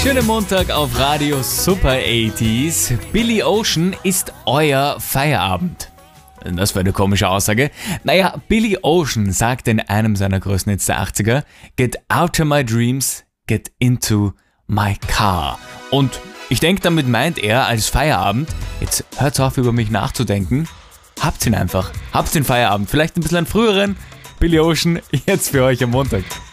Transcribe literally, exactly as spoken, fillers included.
Schönen Montag auf Radio Super achtziger. Billy Ocean ist euer Feierabend. Das wäre eine komische Aussage. Naja, Billy Ocean sagt in einem seiner größten Hits der achtziger: Get out of my dreams, get into my car. Und ich denke, damit meint er als Feierabend, jetzt hört's auf, über mich nachzudenken, habt ihn einfach, habt den Feierabend, vielleicht ein bisschen einen früheren. Billy Ocean, jetzt für euch am Montag.